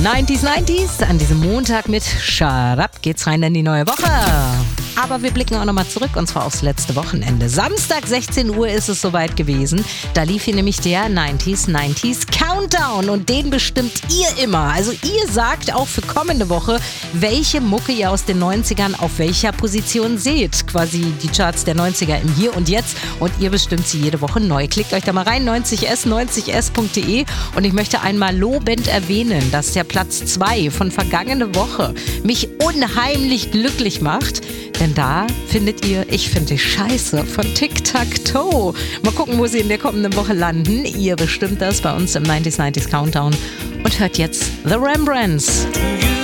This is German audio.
90s an diesem Montag mit Shut Up geht's rein in die neue Woche. Aber wir blicken auch nochmal zurück, und zwar aufs letzte Wochenende. Samstag 16 Uhr ist es soweit gewesen. Da lief hier nämlich der 90s Countdown, und den bestimmt ihr immer. Also ihr sagt auch für kommende Woche, welche Mucke ihr aus den 90ern auf welcher Position seht. Quasi die Charts der 90er im Hier und Jetzt, und ihr bestimmt sie jede Woche neu. Klickt euch da mal rein, 90s.de, und ich möchte einmal lobend erwähnen, dass der Platz 2 von vergangene Woche mich unheimlich glücklich macht. Denn da findet ihr Ich finde dich scheiße von Tic-Tac-Toe. Mal gucken, wo sie in der kommenden Woche landen. Ihr bestimmt das bei uns im 90s Countdown. Und hört jetzt The Rembrandts.